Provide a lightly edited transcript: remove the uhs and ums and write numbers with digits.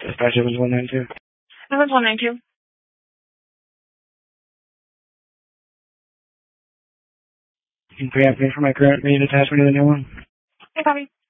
Dispatch Evans 192. Evans 192. You can pre-app me for my current main attachment to the new one. Okay, copy.